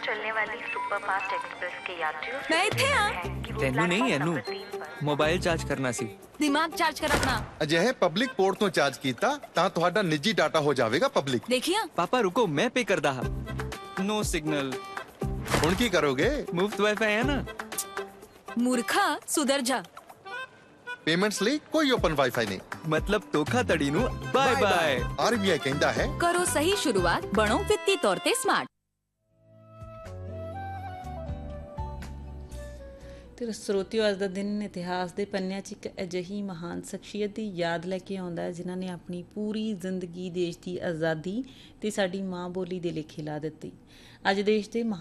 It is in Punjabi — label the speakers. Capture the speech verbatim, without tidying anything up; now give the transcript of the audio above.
Speaker 1: चलने वाली सुपरफास्ट एक्सप्रेस के यात्रियों से
Speaker 2: मैं इत्थे हाँ।
Speaker 1: है कि वो
Speaker 3: ਤੈਨੂੰ ਨਹੀਂ
Speaker 1: प्लेटफॉर्म
Speaker 3: ਇਹਨੂੰ
Speaker 1: नंबर तीन पर
Speaker 3: ਮੋਬਾਈਲ ਚਾਰਜ ਕਰਨਾ ਸੀ।
Speaker 2: ਦਿਮਾਗ ਚਾਰਜ ਕਰ ਆਪਣਾ।
Speaker 4: ਅਜਿਹੇ ਪਬਲਿਕ ਪੋਰਟ ਤੋਂ ਚਾਰਜ ਕੀਤਾ ਤਾਂ ਤੁਹਾਡਾ ਨਿੱਜੀ ਡਾਟਾ ਹੋ ਜਾਵੇਗਾ ਪਬਲਿਕ।
Speaker 2: ਦੇਖਿਆ
Speaker 3: ਪਾਪਾ ਰੁਕੋ ਮੈਂ ਪੇ ਕਰਦਾ ਹਾਂ। ਨੋ ਸਿਗਨਲ।
Speaker 4: ਹੁਣ ਕੀ ਕਰੋਗੇ?
Speaker 3: ਮੁਫਤ ਵਾਈਫਾਈ ਹੈ ਨਾ।
Speaker 2: ਮੂਰਖਾ ਸੁਧਰ ਜਾ।
Speaker 4: ਪੇਮੈਂਟਸ ਲਈ ਕੋਈ ਓਪਨ ਵਾਈਫਾਈ ਨਹੀਂ।
Speaker 3: ਮਤਲਬ ਧੋਖਾਧੜੀ ਨੂੰ ਬਾਏ ਬਾਏ।
Speaker 4: ਆਰਬੀਆਈ ਕਹਿੰਦਾ ਹੈ
Speaker 2: ਕਰੋ ਸਹੀ ਸ਼ੁਰੂਆਤ, ਬਣੋ ਵਿੱਤੀ ਤੌਰ ਤੇ ਸਮਾਰਟ।
Speaker 5: ਤੇ ਸਰੋਤਿਓ, ਅੱਜ ਦਾ ਦਿਨ ਇਤਿਹਾਸ ਦੇ ਪੰਨਿਆਂ 'ਚ ਇੱਕ ਅਜਿਹੀ ਮਹਾਨ ਸ਼ਖਸੀਅਤ ਦੀ ਯਾਦ ਲੈ ਕੇ ਆਉਂਦਾ ਹੈ ਜਿਨ੍ਹਾਂ ਨੇ ਆਪਣੀ ਪੂਰੀ ਜ਼ਿੰਦਗੀ ਦੇਸ਼ ਦੀ ਆਜ਼ਾਦੀ ਅਤੇ ਸਾਡੀ ਮਾਂ ਬੋਲੀ ਦੇ ਲੇਖੇ ਲਾ ਦਿੱਤੀ। ਅੱਜ ਦੇਸ਼ ਦੇ